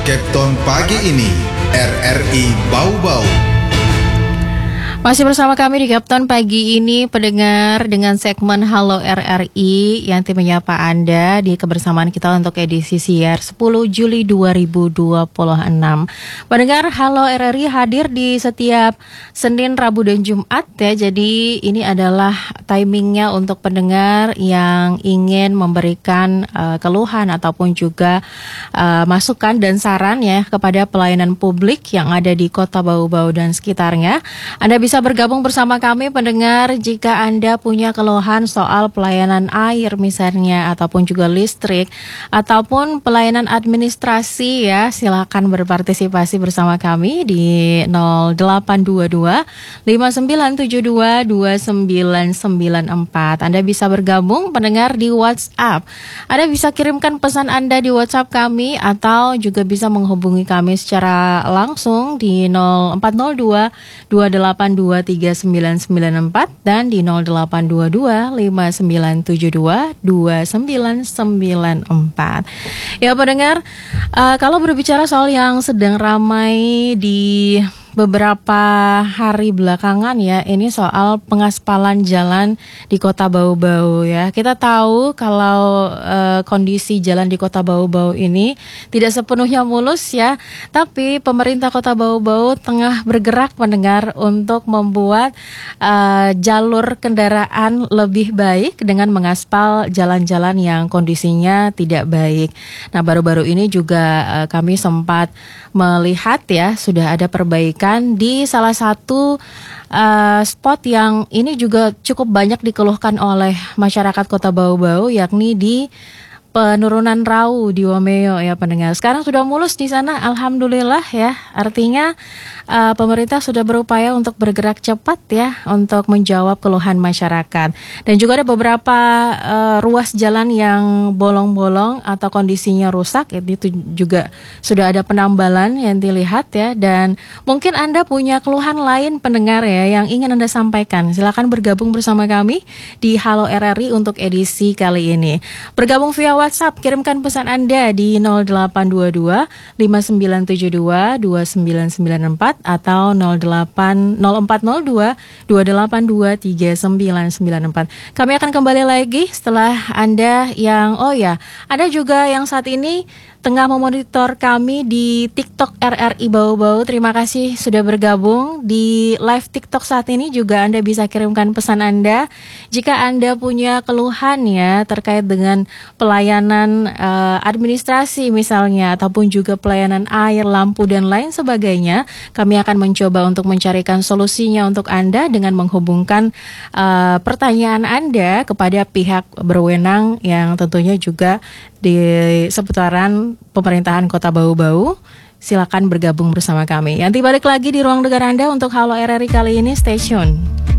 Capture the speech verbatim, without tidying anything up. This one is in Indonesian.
Kepton pagi ini R R I Bau-Bau. Masih bersama kami di Kepton pagi ini, pendengar, dengan segmen Halo R R I yang tim menyapa Anda di kebersamaan kita untuk edisi siar sepuluh Juli dua ribu dua puluh enam. Pendengar, Halo R R I hadir di setiap Senin, Rabu, dan Jumat ya. Jadi ini adalah timingnya untuk pendengar yang ingin memberikan uh, keluhan ataupun juga uh, masukan dan saran ya kepada pelayanan publik yang ada di Kota Bau-Bau dan sekitarnya. Anda bisa Bisa bergabung bersama kami pendengar jika Anda punya keluhan soal pelayanan air misalnya, ataupun juga listrik, ataupun pelayanan administrasi ya. Silakan berpartisipasi bersama kami di nol delapan dua dua lima sembilan tujuh dua dua sembilan sembilan empat. Anda bisa bergabung pendengar di WhatsApp. Anda bisa kirimkan pesan Anda di WhatsApp kami, atau juga bisa menghubungi kami secara langsung di nol empat nol dua dua delapan dua tiga sembilan sembilan empat dan di nol delapan dua dua lima sembilan tujuh dua dua sembilan sembilan empat. Ya pendengar, uh, kalau berbicara soal yang sedang ramai di beberapa hari belakangan ya, ini soal pengaspalan jalan di Kota Bau-Bau ya. Kita tahu kalau uh, kondisi jalan di Kota Bau-Bau ini tidak sepenuhnya mulus ya, tapi pemerintah Kota Bau-Bau tengah bergerak pendengar untuk membuat uh, jalur kendaraan lebih baik dengan mengaspal jalan-jalan yang kondisinya tidak baik. Nah, baru-baru ini juga uh, kami sempat melihat ya, sudah ada perbaikan di salah satu uh, spot yang ini juga cukup banyak dikeluhkan oleh masyarakat Kota Bau-Bau, yakni di penurunan Rau di Wameo ya pendengar. Sekarang sudah mulus di sana, alhamdulillah ya. Artinya uh, pemerintah sudah berupaya untuk bergerak cepat ya untuk menjawab keluhan masyarakat. Dan juga ada beberapa uh, ruas jalan yang bolong-bolong atau kondisinya rusak, itu juga sudah ada penambalan yang dilihat ya. Dan mungkin Anda punya keluhan lain pendengar ya yang ingin Anda sampaikan. Silakan bergabung bersama kami di Halo R R I untuk edisi kali ini. Bergabung via WhatsApp, kirimkan pesan Anda di nol delapan dua dua lima sembilan tujuh dua dua sembilan sembilan empat atau nol delapan nol empat nol dua dua delapan dua tiga sembilan sembilan empat. Kami akan kembali lagi setelah Anda yang, oh ya, ada juga yang saat ini tengah memonitor kami di TikTok R R I Bau-Bau. Terima kasih sudah bergabung di live TikTok saat ini. Juga Anda bisa kirimkan pesan Anda jika Anda punya keluhan ya terkait dengan pelayanan uh, administrasi misalnya, ataupun juga pelayanan air, lampu, dan lain sebagainya. Kami akan mencoba untuk mencarikan solusinya untuk Anda dengan menghubungkan uh, pertanyaan Anda kepada pihak berwenang yang tentunya juga di seputaran pemerintahan Kota Bau-Bau. Silakan bergabung bersama kami. Nanti balik lagi di ruang dengar Anda untuk Halo R R I kali ini. Stay tune.